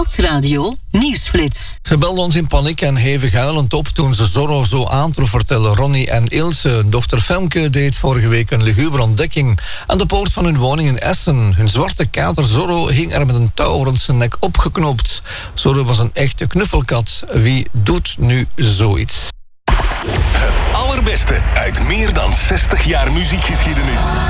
Stadsradio Nieuwsflits. Ze belden ons in paniek en hevig huilend op toen ze Zorro zo aantrof, vertellen Ronnie en Ilse. Dochter Femke deed vorige week een lugubere ontdekking aan de poort van hun woning in Essen. Hun zwarte kater Zorro hing er met een touw rond zijn nek opgeknoopt. Zorro was een echte knuffelkat. Wie doet nu zoiets? Het allerbeste uit meer dan 60 jaar muziekgeschiedenis.